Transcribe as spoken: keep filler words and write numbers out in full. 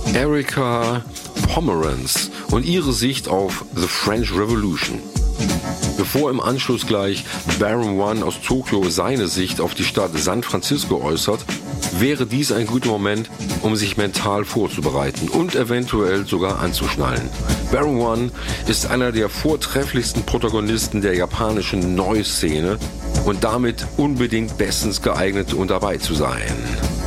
Erika Pomeranz und ihre Sicht auf The French Revolution. Bevor im Anschluss gleich Baron One aus Tokio seine Sicht auf die Stadt San Francisco äußert, wäre dies ein guter Moment, um sich mental vorzubereiten und eventuell sogar anzuschnallen. Baron One ist einer der vortrefflichsten Protagonisten der japanischen Neu-Szene und damit unbedingt bestens geeignet, um dabei zu sein.